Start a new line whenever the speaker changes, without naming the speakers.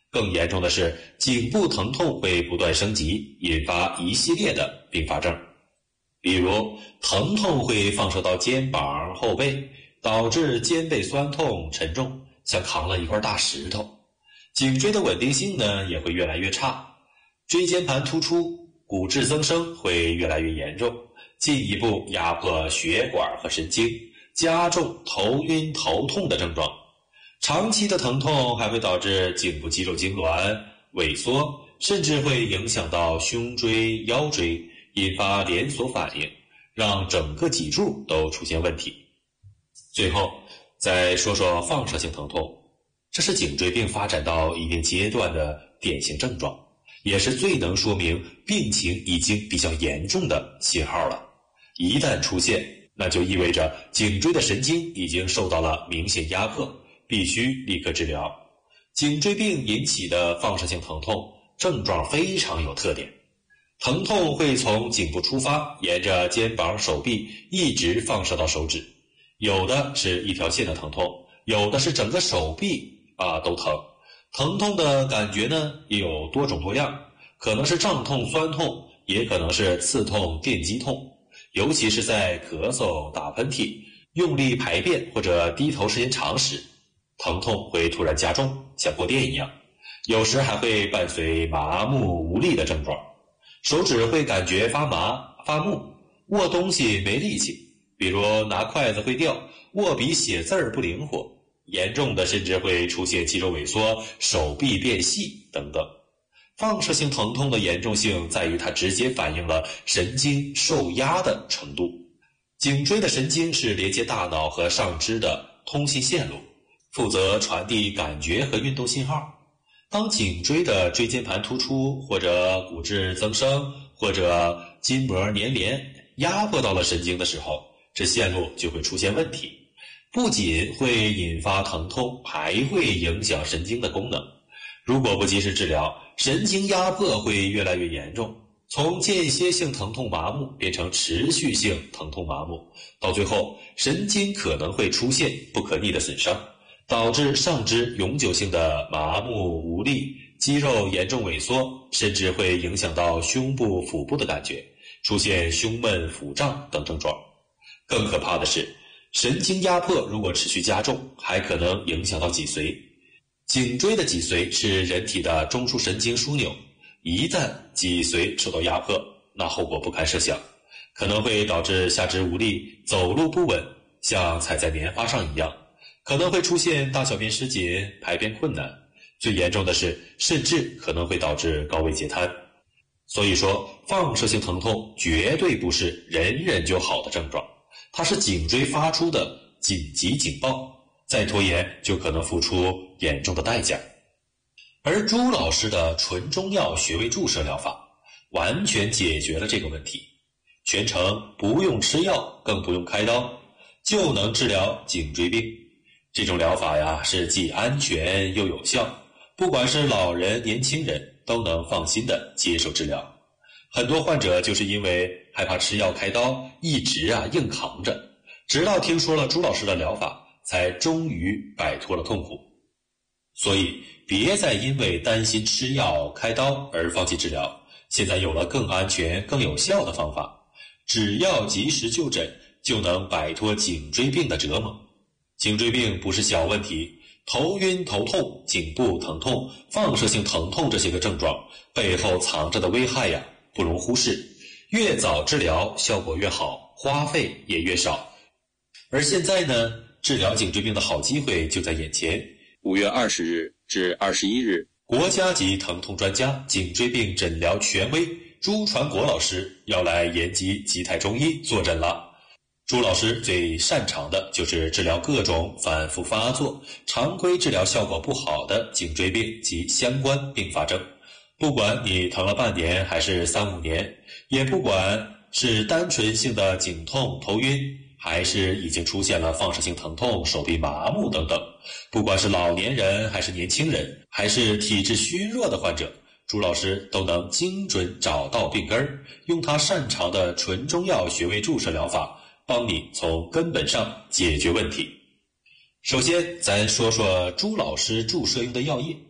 更严重的是，颈部疼痛会不断升级，引发一系列的并发症。比如，疼痛会放射到肩膀、后背，导致肩背酸痛沉重，像扛了一块大石头。颈椎的稳定性呢也会越来越差，椎间盘突出、骨质增生会越来越严重，进一步压迫血管和神经，加重头晕头痛的症状。长期的疼痛还会导致颈部肌肉痉挛、萎缩，甚至会影响到胸椎、腰椎，引发连锁反应，让整个脊柱都出现问题。最后再说说放射性疼痛，这是颈椎病发展到一定阶段的典型症状，也是最能说明病情已经比较严重的信号了。一旦出现，那就意味着颈椎的神经已经受到了明显压迫，必须立刻治疗。颈椎病引起的放射性疼痛症状非常有特点，疼痛会从颈部出发，沿着肩膀、手臂一直放射到手指，有的是一条线的疼痛，有的是整个手臂都疼。疼痛的感觉呢也有多种多样，可能是胀痛、酸痛，也可能是刺痛、电击痛，尤其是在咳嗽、打喷嚏、用力排便或者低头时间长时，疼痛会突然加重，像过电一样，有时还会伴随麻木无力的症状，手指会感觉发麻发木，握东西没力气，比如拿筷子会掉，握笔写字儿不灵活，严重的甚至会出现肌肉萎缩、手臂变细等等。放射性疼痛的严重性在于它直接反映了神经受压的程度。颈椎的神经是连接大脑和上肢的通信线路，负责传递感觉和运动信号。当颈椎的椎间盘突出，或者骨质增生，或者筋膜粘连压迫到了神经的时候，这线路就会出现问题，不仅会引发疼痛，还会影响神经的功能。如果不及时治疗，神经压迫会越来越严重，从间歇性疼痛麻木变成持续性疼痛麻木，到最后神经可能会出现不可逆的损伤，导致上肢永久性的麻木无力，肌肉严重萎缩，甚至会影响到胸部、腹部的感觉，出现胸闷、腹胀等症状。更可怕的是，神经压迫如果持续加重，还可能影响到脊髓。颈椎的脊髓是人体的中枢神经枢纽，一旦脊髓受到压迫，那后果不堪设想，可能会导致下肢无力、走路不稳，像踩在棉花上一样，可能会出现大小便失禁、排便困难，最严重的是甚至可能会导致高位截瘫。所以说，放射性疼痛绝对不是忍忍就好的症状，它是颈椎发出的紧急警报，再拖延就可能付出严重的代价。而朱老师的纯中药穴位注射疗法完全解决了这个问题，全程不用吃药，更不用开刀，就能治疗颈椎病。这种疗法呀，是既安全又有效，不管是老人、年轻人都能放心的接受治疗。很多患者就是因为害怕吃药开刀，一直硬扛着，直到听说了朱老师的疗法，才终于摆脱了痛苦。所以别再因为担心吃药开刀而放弃治疗，现在有了更安全更有效的方法，只要及时就诊，就能摆脱颈椎病的折磨。颈椎病不是小问题，头晕头痛、颈部疼痛、放射性疼痛这些个症状背后藏着的危害呀，不容忽视，越早治疗效果越好，花费也越少。而现在呢，治疗颈椎病的好机会就在眼前。5月20日至21日，国家级疼痛专家、颈椎病诊疗权威朱传国老师要来延吉吉泰中医坐诊了。朱老师最擅长的就是治疗各种反复发作、常规治疗效果不好的颈椎病及相关并发症。不管你疼了半年还是3-5年，也不管是单纯性的颈痛、头晕，还是已经出现了放射性疼痛、手臂麻木等等，不管是老年人还是年轻人，还是体质虚弱的患者，朱老师都能精准找到病根，用他擅长的纯中药穴位注射疗法，帮你从根本上解决问题。首先咱说说朱老师注射用的药液。